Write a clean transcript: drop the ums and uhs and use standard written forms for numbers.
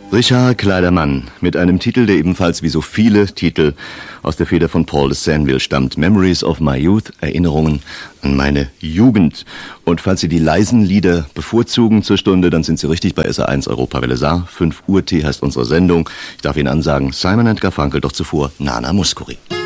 Richard Kleidermann mit einem Titel, der ebenfalls wie so viele Titel aus der Feder von Paul de Sandville stammt. Memories of my Youth, Erinnerungen an meine Jugend. Und falls Sie die leisen Lieder bevorzugen zur Stunde, dann sind Sie richtig bei SR1 Europawelle Saar. 5 Uhr Tee heißt unsere Sendung. Ich darf Ihnen ansagen, Simon & Garfunkel, doch zuvor Nana Mouskouri.